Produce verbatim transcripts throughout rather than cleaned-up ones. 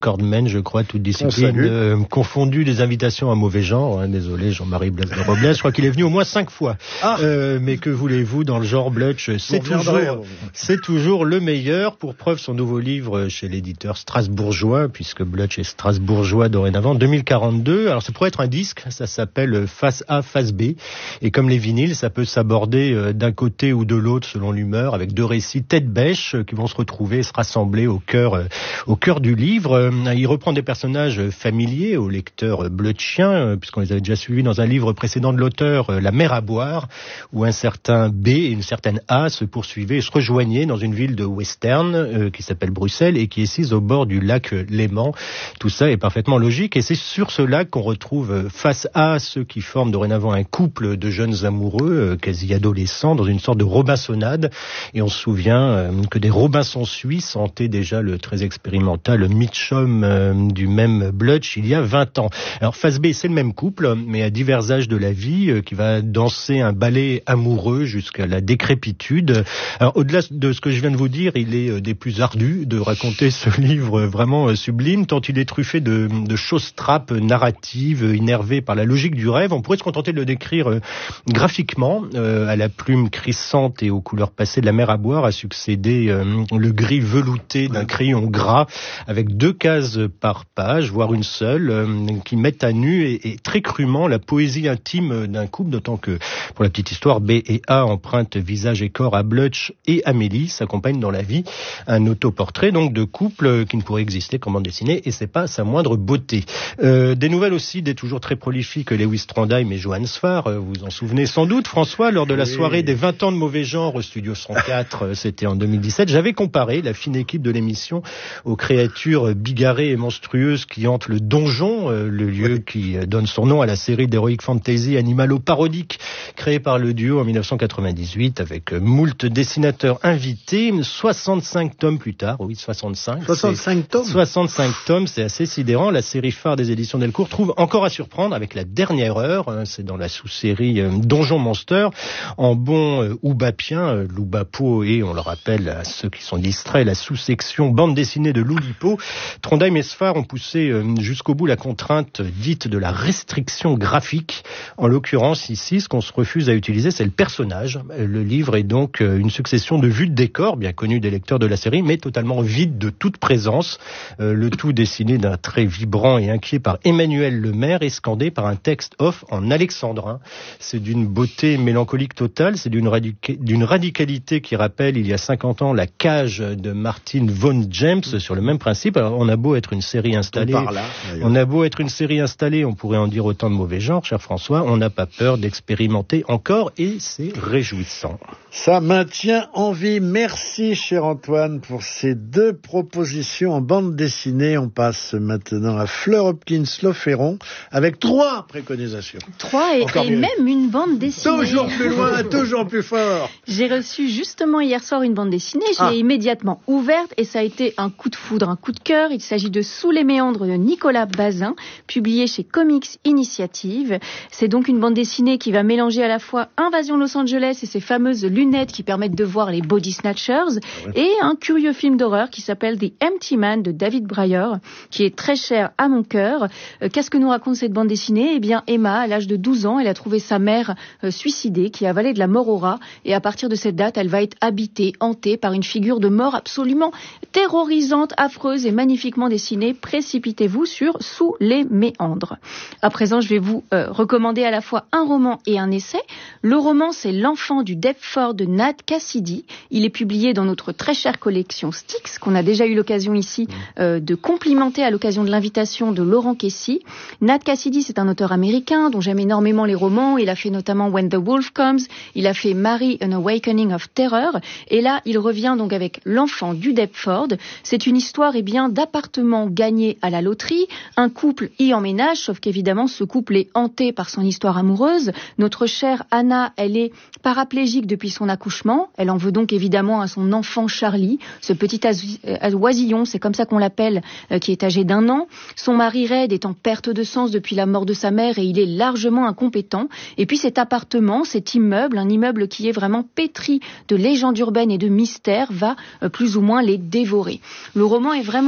Cordman, je crois, toute discipline euh, confondue, des invitations à mauvais genre. Hein, désolé, Jean-Marie Blaise de Robles, je crois qu'il est venu au moins cinq fois. Ah. Euh, mais que voulez-vous, dans le genre Blutch, c'est toujours, c'est toujours le meilleur. Pour preuve, son nouveau livre chez l'éditeur strasbourgeois, puisque Blutch est strasbourgeois dorénavant, deux mille quarante-deux. Alors, ça pourrait être un disque, ça s'appelle Face A, Face B. Et comme les vinyles, ça peut s'aborder euh, d'un côté ou de l'autre, selon l'humeur, avec deux récits tête bêche euh, qui vont se retrouver et se rassembler au cœur, euh, au cœur du livre. Il reprend des personnages familiers aux lecteurs blutchiens, puisqu'on les avait déjà suivis dans un livre précédent de l'auteur, La mer à boire, où un certain B et une certaine A se poursuivaient et se rejoignaient dans une ville de western euh, qui s'appelle Bruxelles et qui est sise au bord du lac Léman. Tout ça est parfaitement logique et c'est sur ce lac qu'on retrouve face à ceux qui forment dorénavant un couple de jeunes amoureux, euh, quasi adolescents, dans une sorte de robinsonnade. Et on se souvient euh, que des Robinsons suisses hantaient déjà le très expérimental Mitchum euh, du même Blutch il y a vingt ans. Alors face B, c'est le même couple, mais à divers âges de la vie, euh, qui va danser un ballet amoureux jusqu'à la décrépitude. Alors au-delà de ce que je viens de vous dire, il est euh, des plus ardus de raconter ce livre vraiment euh, sublime, tant il est truffé de, de choses-trappes narratives, euh, innervées par la logique du rêve. On pourrait se contenter de le décrire euh, graphiquement, euh, à la plume crissante et aux couleurs passées de La mer à boire, a succédé euh, le gris velouté d'un crayon gras, avec deux cases par page, voire une seule, euh, qui mettent à nu et, et très crûment la poésie intime d'un couple, d'autant que, pour la petite histoire, B et A empruntent visage et corps à Blutch et Amélie, s'accompagnent dans la vie un autoportrait donc de couple qui ne pourrait exister qu'en bande dessinée, et c'est pas sa moindre beauté. Euh, des nouvelles aussi, des toujours très prolifiques Lewis Trondheim et Johann Sfar, euh, vous en souvenez sans doute, François, lors de la soirée des vingt ans de mauvais genre au Studio cent quatre, c'était en deux mille dix-sept, j'avais comparé la fine équipe de l'émission aux créatures bigarrées et monstrueuses qui hantent le donjon, euh, le lieu oui. qui donne son nom à la série d'Heroic Fantasy animalo-parodique créée par le duo en dix-neuf cent quatre-vingt-dix-huit avec moult dessinateurs invités, soixante-cinq tomes plus tard, oui soixante-cinq. soixante-cinq tomes soixante-cinq tomes, c'est assez sidérant. La série phare des éditions Delcourt trouve encore à surprendre avec La Dernière Heure, hein, c'est dans la sous-série euh, Donjon Monster, en bon euh, oubapien, euh, Loubapo et, on le rappelle à ceux qui sont distraits, la sous-section bande dessinée de Loulipo. Trondheim et Sfar ont poussé euh, jusqu'au bout la contrainte dite de la restriction graphique. En l'occurrence, ici, ce qu'on se refuse à utiliser, c'est le personnage. Le livre est donc euh, une succession de vues de décor, bien connues des lecteurs de la série, mais totalement vide de toute présence. Euh, le tout dessiné d'un trait vibrant et inquiet par Emmanuel Lemaire et scandé par un texte off en alexandrin. C'est d'une beauté mélancolique totale, c'est d'une, radica- d'une radicalité qui rappelle, il y a cinquante ans, La Cage de Martin von James, sur le même principe. Alors, on a beau être une série installée, là, on a beau être une série installée, on pourrait en dire autant de mauvais genre, cher François, on n'a pas peur d'expérimenter encore et c'est réjouissant. Ça maintient en vie. Merci, cher Antoine, pour ces deux propositions en bande dessinée. On passe maintenant à Fleur Hopkins-Loferron avec trois préconisations. Trois et, et même une bande dessinée. Toujours plus loin, toujours plus fort. J'ai reçu justement hier soir une bande dessinée. Je Ah. l'ai immédiatement ouverte et ça a été un coup de foudre, un coup de cœur. Il s'agit de Sous les méandres de Nicolas Bazin, publié chez Comics Initiative. C'est donc une bande dessinée qui va mélanger à la fois Invasion Los Angeles et ses fameuses lunettes qui permettent de voir les body snatchers, ah ouais. et un curieux film d'horreur qui s'appelle The Empty Man de David Breyer, qui est très cher à mon cœur. Euh, qu'est-ce que nous raconte cette bande dessinée ? Eh bien, Emma, à l'âge de douze ans, elle a trouvé sa mère euh, suicidée, qui a avalé de la mort au rat, et à partir de cette date, elle va être habitée, hantée par une figure de mort absolument terrorisante, affreuse et magnifiquement dessinée. Précipitez-vous sur Sous les méandres. À présent, je vais vous euh, recommander à la fois un roman et un essai. Le roman, c'est L'enfant du Deptford de Nat Cassidy. Il est publié dans notre très chère collection Styx, qu'on a déjà eu l'occasion ici euh, de complimenter à l'occasion de l'invitation de Laurent Kessy. Nat Cassidy, c'est un auteur américain dont j'aime énormément les romans. Il a fait notamment When the Wolf Comes, il a fait Mary, An Awakening of Terror, et là, il revient donc avec L'enfant du Deptford. C'est une histoire eh bien, d'appartements gagnés à la loterie. Un couple y emménage, sauf qu'évidemment, ce couple est hanté par son histoire amoureuse. Notre chère Anna, elle est paraplégique depuis son accouchement. Elle en veut donc évidemment à son enfant Charlie, ce petit oisillon, c'est comme ça qu'on l'appelle, euh, qui est âgé d'un an. Son mari Red est en perte de sens depuis la mort de sa mère et il est largement incompétent. Et puis cet appartement, cet immeuble, un immeuble qui est vraiment pétri de légendes urbaines et de mystères, va euh, plus ou moins les dévorer. Le roman est vraiment écrit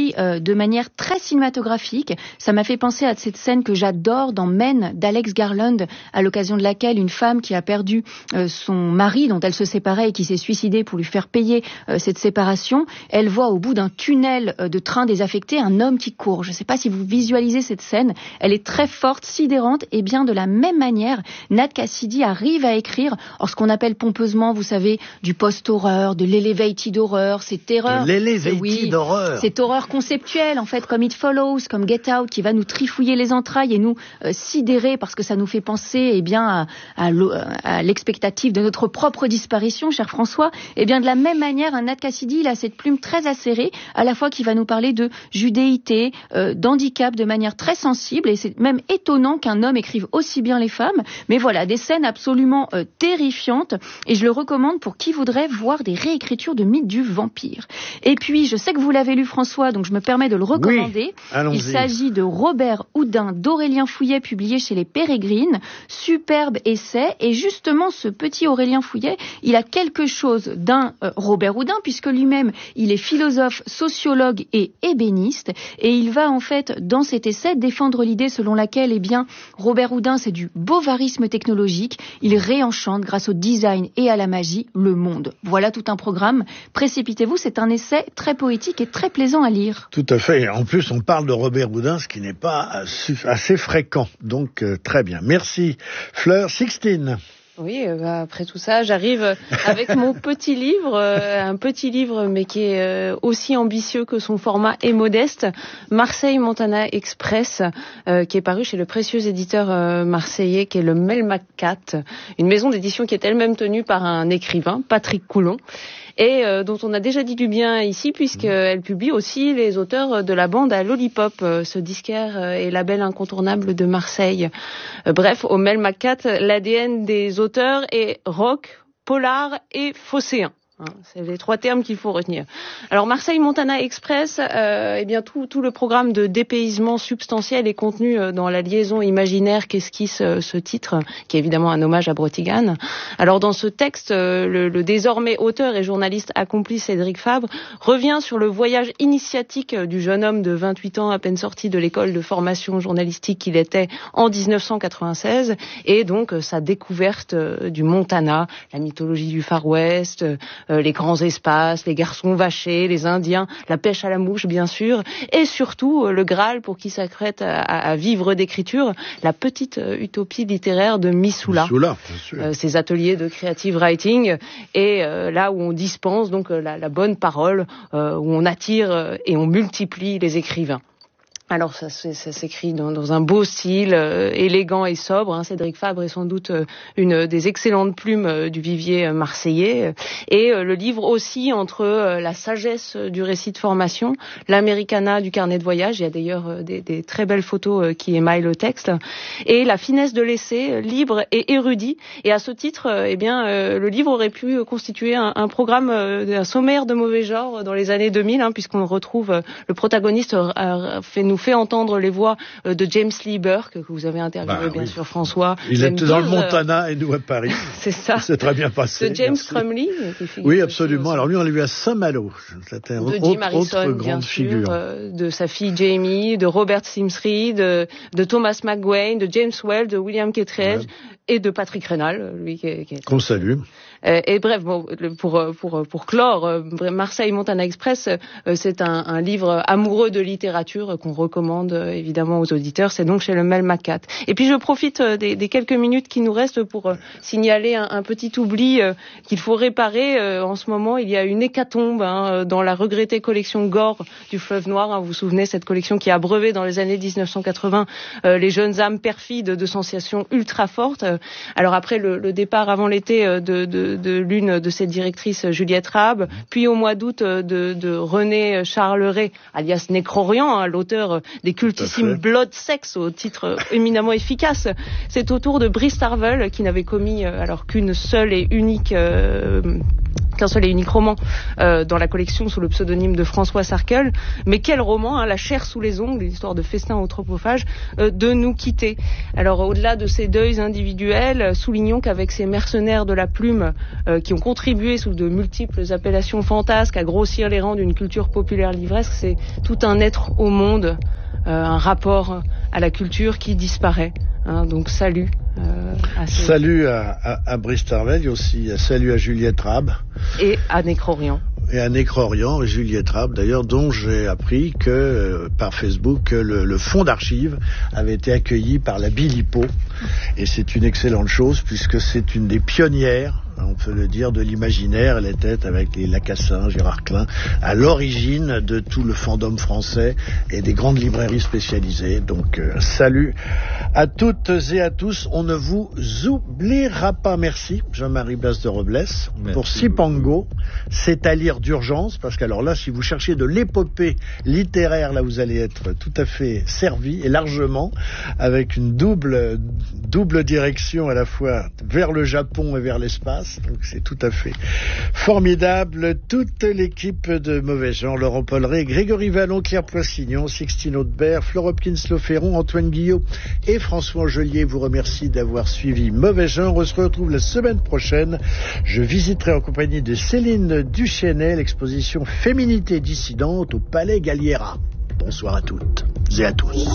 construit euh, de manière très cinématographique. Ça m'a fait penser à cette scène que j'adore dans Men d'Alex Garland, à l'occasion de laquelle une femme qui a perdu euh, son mari, dont elle se séparait et qui s'est suicidée pour lui faire payer euh, cette séparation, elle voit au bout d'un tunnel euh, de train désaffecté un homme qui court. Je ne sais pas si vous visualisez cette scène, elle est très forte, sidérante, et bien de la même manière, Nat Cassidy arrive à écrire or, ce qu'on appelle pompeusement, vous savez, du post-horreur, de l'elevated horror, cette terreur. De l'elevated oui, horror. Cette horreur conceptuelle, en fait, comme It Follows, comme Get Out, qui va nous trifouiller les entrailles et nous euh, sidérer parce que ça nous fait penser, eh bien, à, à, à l'expectative de notre propre disparition, cher François. Eh bien, de la même manière, un Nat Cassidy, il a cette plume très acérée, à la fois qui va nous parler de judéité, euh, d'handicap de manière très sensible, et c'est même étonnant qu'un homme écrive aussi bien les femmes. Mais voilà, des scènes absolument euh, terrifiantes, et je le recommande pour qui voudrait voir des réécritures de mythes du vampire. Et puis, je sais que vous l'avez lu, François, donc je me permets de le recommander. Oui, il s'agit de Robert Houdin, d'Aurélien Fouillet, publié chez les Pérégrines. Superbe essai, et justement, ce petit Aurélien Fouillet, il a quelque chose d'un euh, Robert Houdin, puisque lui-même, il est philosophe, sociologue et ébéniste, et il va en fait, dans cet essai, défendre l'idée selon laquelle, eh bien, Robert Houdin, c'est du bovarisme technologique, il réenchante, grâce au design et à la magie, le monde. Voilà tout un programme. Précipitez-vous, c'est un essai très poétique et très plaisant à lire. Tout à fait. En plus, on parle de Robert Houdin, ce qui n'est pas assez fréquent. Donc, euh, très bien. Merci. Fleur, Sixtine. Oui, euh, bah, après tout ça, j'arrive avec mon petit livre, euh, un petit livre mais qui est euh, aussi ambitieux que son format est modeste, Marseille Montana Express, euh, qui est paru chez le précieux éditeur euh, marseillais qui est le Melmacat, une maison d'édition qui est elle-même tenue par un écrivain, Patrick Coulon, et euh, dont on a déjà dit du bien ici, puisqu'elle publie aussi les auteurs de la bande à Lollipop, euh, ce disquaire euh, et label incontournable de Marseille. Euh, bref, au Melmacat, l'A D N des auteurs est rock, polar et phocéen. Hein, c'est les trois termes qu'il faut retenir. Alors Marseille Montana Express, euh, eh bien tout tout le programme de dépaysement substantiel est contenu euh, dans la liaison imaginaire qu'esquisse euh, ce titre, qui est évidemment un hommage à Brotigan. Alors dans ce texte, euh, le, le désormais auteur et journaliste accompli Cédric Fabre revient sur le voyage initiatique euh, du jeune homme de vingt-huit ans à peine sorti de l'école de formation journalistique qu'il était en dix-neuf cent quatre-vingt-seize, et donc euh, sa découverte euh, du Montana, la mythologie du Far West, euh, Euh, les grands espaces, les garçons vachés, les Indiens, la pêche à la mouche bien sûr, et surtout euh, le Graal pour qui s'apprête à, à vivre d'écriture, la petite euh, utopie littéraire de Missoula. Missoula, bien sûr. Euh, ces ateliers de creative writing, et euh, là où on dispense donc euh, la, la bonne parole, euh, où on attire euh, et on multiplie les écrivains. Alors ça, ça s'écrit dans, dans un beau style, euh, élégant et sobre. Hein. Cédric Fabre est sans doute euh, une des excellentes plumes euh, du vivier euh, marseillais. Et euh, le livre aussi entre euh, la sagesse du récit de formation, l'americana du carnet de voyage. Il y a d'ailleurs euh, des, des très belles photos euh, qui émaillent le texte, et la finesse de l'essai, euh, libre et érudit. Et à ce titre, euh, eh bien, euh, le livre aurait pu constituer un, un programme, euh, un sommaire de mauvais genre dans les années deux mille, hein, puisqu'on retrouve euh, le protagoniste euh, fait nous fait entendre les voix de James Lee Burke, que vous avez interviewé bah, bien oui. sûr, François. Il était dans le Montana et nous à Paris. C'est ça. C'est très bien passé. De James Crumley. Oui, absolument. Alors lui, on l'a vu à Saint-Malo. C'était un de Jim Harrison, bien sûr, euh, de sa fille Jamie, de Robert Simsbury, de, de Thomas McGuane, de James Well, de William Kittredge, ouais. et de Patrick Rénal, lui qui est... Qui est qu'on salue. Euh, et bref, bon, pour pour pour clore, euh, Marseille Montana Express, euh, c'est un, un livre amoureux de littérature euh, qu'on recommande euh, évidemment aux auditeurs. C'est donc chez le Melmacat. Et puis je profite euh, des, des quelques minutes qui nous restent pour euh, signaler un, un petit oubli euh, qu'il faut réparer. Euh, en ce moment, il y a une hécatombe hein, dans la regrettée collection Gore du Fleuve Noir. Hein, vous vous souvenez, cette collection qui a abreuvé dans les années dix-neuf cent quatre-vingts euh, les jeunes âmes perfides de sensations ultra fortes. Alors après le, le départ avant l'été euh, de, de de l'une de ses directrices, Juliette Rabe, puis au mois d'août de, de René Charleret, alias Nécrorian, hein, l'auteur des cultissimes Blood Sex, au titre éminemment efficace. C'est au tour de Brice Tarvel, qui n'avait commis alors qu'une seule et unique euh, qu'un seul et unique roman euh, dans la collection sous le pseudonyme de François Sarkel. Mais quel roman, hein, La chair sous les ongles, l'histoire de festin anthropophage, euh, de nous quitter. Alors au-delà de ces deuils individuels, soulignons qu'avec ces mercenaires de la plume euh, qui ont contribué sous de multiples appellations fantasques à grossir les rangs d'une culture populaire livresque, c'est tout un être au monde, euh, un rapport à la culture qui disparaît. Hein, donc salut. Euh, à ces... Salut à, à, à Brice Tarvel, aussi salut à Juliette Rabe. Et à Nécrorient. Et à Nécrorient, et Juliette Rabe, d'ailleurs, dont j'ai appris que, euh, par Facebook, que le, le fonds d'archives avait été accueilli par la Bilipo. Et c'est une excellente chose, puisque c'est une des pionnières, on peut le dire, de l'imaginaire. Elle était avec les Lacassin, Gérard Klein, à l'origine de tout le fandom français et des grandes librairies spécialisées. Donc, euh, salut à toutes et à tous. On ne vous oubliera pas. Merci, Jean-Marie Blas de Robles. Merci pour Cipango. C'est à lire d'urgence, parce qu'alors là, si vous cherchez de l'épopée littéraire, là, vous allez être tout à fait servi, et largement, avec une double, double direction à la fois vers le Japon et vers l'espace. Donc c'est tout à fait formidable. Toute l'équipe de Mauvais Genre, Laurent Polleret, Grégory Vallon, Claire Poissignon, Sixtine Audebert, Fleur Hopkins-Loferron, Antoine Guillot et François Angelier vous remercie d'avoir suivi Mauvais Genre. On se retrouve la semaine prochaine. Je visiterai en compagnie de Céline Duchesnay l'exposition Féminité dissidente au Palais Galliera. Bonsoir à toutes et à tous.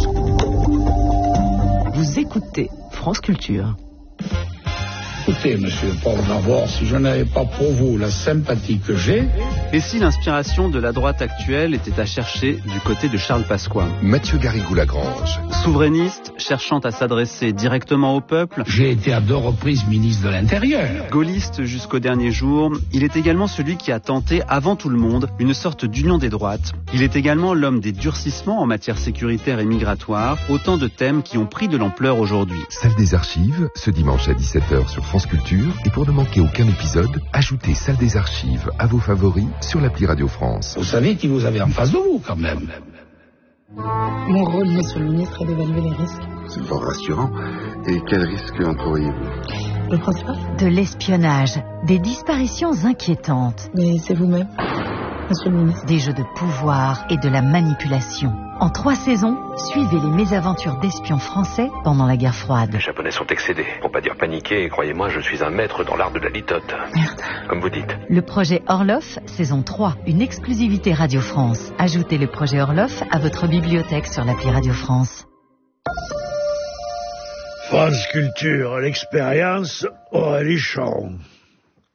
Vous écoutez France Culture. Écoutez, monsieur Paul Navor, si je n'avais pas pour vous la sympathie que j'ai... Et si l'inspiration de la droite actuelle était à chercher du côté de Charles Pasqua? Mathieu Garrigou-Lagrange. Souverainiste, cherchant à s'adresser directement au peuple. J'ai été à deux reprises ministre de l'Intérieur. Gaulliste jusqu'au dernier jour, il est également celui qui a tenté, avant tout le monde, une sorte d'union des droites. Il est également l'homme des durcissements en matière sécuritaire et migratoire, autant de thèmes qui ont pris de l'ampleur aujourd'hui. Salle des Archives, ce dimanche à dix-sept heures sur France Culture. Et pour ne manquer aucun épisode, ajoutez Salle des Archives à vos favoris sur l'appli Radio France. Vous savez qui vous avez en face de vous, quand même. Mon rôle, monsieur le ministre, est d'évaluer les risques. C'est fort rassurant. Et quels risques entrevoyez-vous? Le principal? De l'espionnage, des disparitions inquiétantes. Mais c'est vous-même, monsieur le ministre. Des jeux de pouvoir et de la manipulation. En trois saisons, suivez les mésaventures d'espions français pendant la guerre froide. Les Japonais sont excédés, pour pas dire paniqués, et croyez-moi, je suis un maître dans l'art de la litote. Merde. Comme vous dites. Le projet Orloff, saison trois, une exclusivité Radio France. Ajoutez le projet Orloff à votre bibliothèque sur l'appli Radio France. France Culture, l'expérience Aurélie Charon.